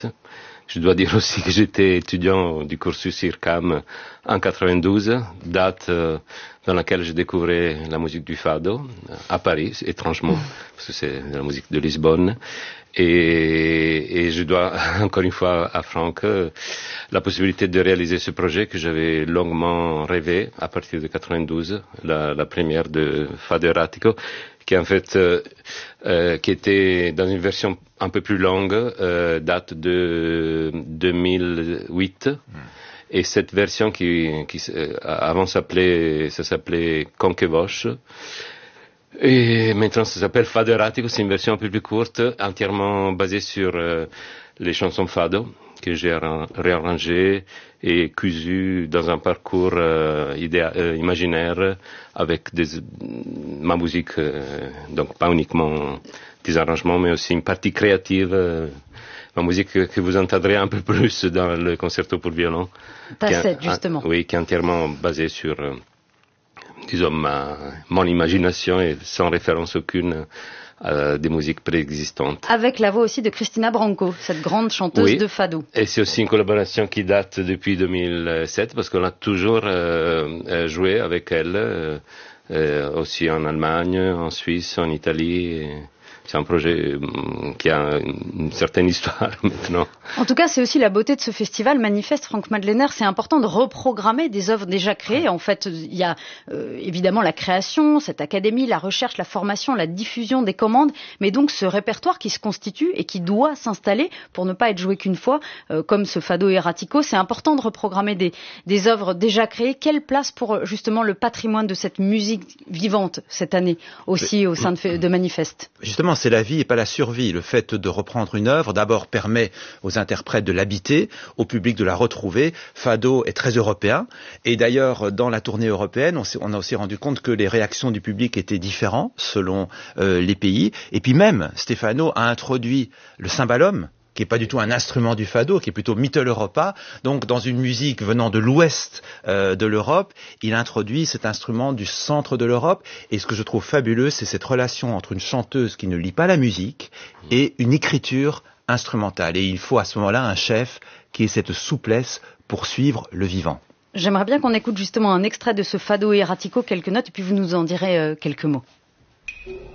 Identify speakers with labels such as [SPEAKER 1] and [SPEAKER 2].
[SPEAKER 1] Je dois dire aussi que j'étais étudiant du cursus IRCAM en 92, date dans laquelle je découvrais la musique du fado à Paris, étrangement, parce que c'est de la musique de Lisbonne. Et je dois encore une fois à Franck la possibilité de réaliser ce projet que j'avais longuement rêvé à partir de 92, la première de Fado Erratico, qui en fait qui était dans une version un peu plus longue, date de 2008. Et cette version qui avant ça s'appelait Conquevoche. Et maintenant ça s'appelle Fado Erratico, c'est une version un peu plus courte, entièrement basée sur les chansons fado que j'ai réarrangées et cousues dans un parcours imaginaire avec ma musique, donc pas uniquement des arrangements mais aussi une partie créative, ma musique que vous entendrez un peu plus dans le concerto pour violon.
[SPEAKER 2] Justement.
[SPEAKER 1] Oui, qui est entièrement basée sur disons mon imagination et sans référence aucune à des musiques préexistantes.
[SPEAKER 2] Avec la voix aussi de Cristina Branco, cette grande chanteuse de fado.
[SPEAKER 1] Et c'est aussi une collaboration qui date depuis 2007 parce qu'on a toujours joué avec elle, aussi en Allemagne, en Suisse, en Italie. C'est un projet qui a une certaine histoire maintenant.
[SPEAKER 2] En tout cas, c'est aussi la beauté de ce festival Manifeste, Franck Madlener. C'est important de reprogrammer des œuvres déjà créées. En fait, il y a évidemment la création, cette académie, la recherche, la formation, la diffusion des commandes, mais donc ce répertoire qui se constitue et qui doit s'installer pour ne pas être joué qu'une fois, comme ce Fado Erratico. C'est important de reprogrammer des œuvres déjà créées. Quelle place pour justement le patrimoine de cette musique vivante cette année aussi au sein de Manifeste?
[SPEAKER 3] Justement, c'est la vie et pas la survie. Le fait de reprendre une œuvre, d'abord, permet aux interprètes de l'habiter, au public de la retrouver. Fado est très européen. Et d'ailleurs, dans la tournée européenne, on a aussi rendu compte que les réactions du public étaient différentes selon les pays. Et puis même, Stefano a introduit le cymbalum, qui est pas du tout un instrument du fado, qui est plutôt Mitteleuropa. Donc, dans une musique venant de l'ouest de l'Europe, il introduit cet instrument du centre de l'Europe. Et ce que je trouve fabuleux, c'est cette relation entre une chanteuse qui ne lit pas la musique et une écriture instrumentale. Et il faut à ce moment-là un chef qui ait cette souplesse pour suivre le vivant.
[SPEAKER 2] J'aimerais bien qu'on écoute justement un extrait de ce Fado Erratico, quelques notes, et puis vous nous en direz quelques mots.